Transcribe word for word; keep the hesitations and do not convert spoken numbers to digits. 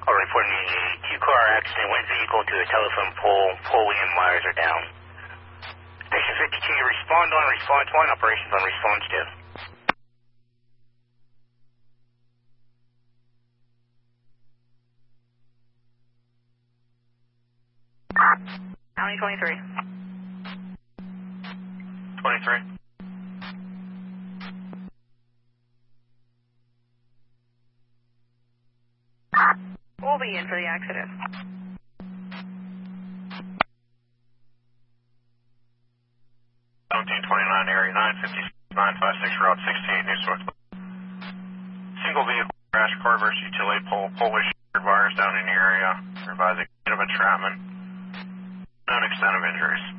Call reporting a two-car accident, went vehicle to a telephone pole. Pulley and wires are down. Station fifty-two, you respond on response one, operations on response two. County twenty-three. twenty-three. We'll be in for the accident. seventeen twenty-nine, area nine fifty-six, nine five six, route sixty-eight, New South. Single vehicle crash, car versus utility pole, Polish wires down in the area. Revising of entrapment. Known extent of injuries.